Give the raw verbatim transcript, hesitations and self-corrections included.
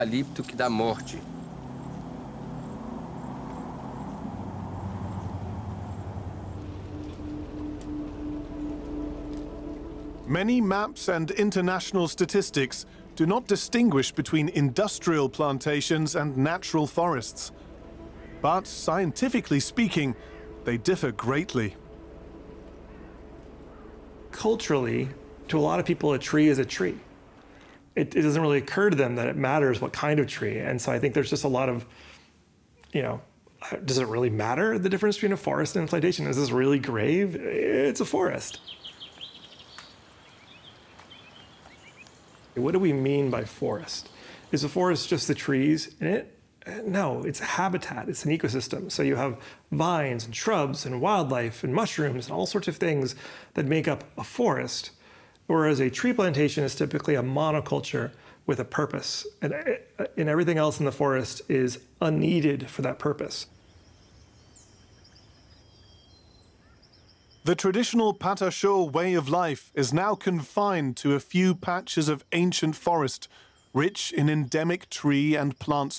Eucalipto que dá morte. Many maps and international statistics do not distinguish between industrial plantations and natural forests. But scientifically speaking, they differ greatly. Culturally, to a lot of people, a tree is a tree. It, it doesn't really occur to them that it matters what kind of tree. And so I think there's just a lot of, you know, does it really matter the difference between a forest and a plantation? Is this really grave? It's a forest. What do we mean by forest? Is a forest just the trees in it? No, it's a habitat, it's an ecosystem. So you have vines and shrubs and wildlife and mushrooms and all sorts of things that make up a forest, whereas a tree plantation is typically a monoculture with a purpose. And, and everything else in the forest is unneeded for that purpose. The traditional Patachó way of life is now confined to a few patches of ancient forest, rich in endemic tree and plant species.